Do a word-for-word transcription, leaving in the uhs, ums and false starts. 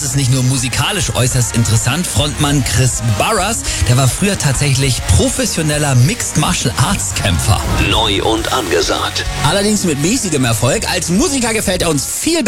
ist nicht nur musikalisch äußerst interessant. Frontmann Chris Barras, der war früher tatsächlich professioneller Mixed Martial Arts Kämpfer. Neu und angesagt. Allerdings mit mäßigem Erfolg. Als Musiker gefällt er uns viel besser.